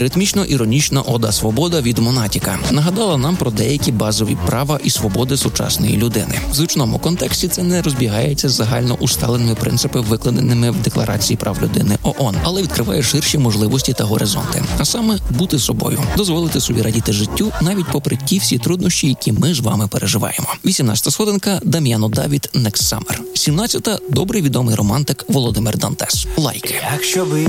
Ритмічно-іронічна ода «Свобода» від Монатіка нагадала нам про деякі базові права і свободи сучасної людини. В звичному контексті це не розбігається з загально усталеними принципами, викладеними в Декларації прав людини ООН, але відкриває ширші можливості та горизонти. А саме бути собою, дозволити собі радіти життю, навіть попри ті всі труднощі, які ми з вами переживаємо. 18-та сходинка – Дам'яно Давід «Next Summer». 17-та – добрий відомий романтик Володимир Дантес. Лайки. Якщо би